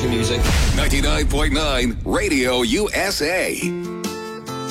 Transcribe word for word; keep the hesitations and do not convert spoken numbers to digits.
country music. ninety-nine point nine Radio U S A.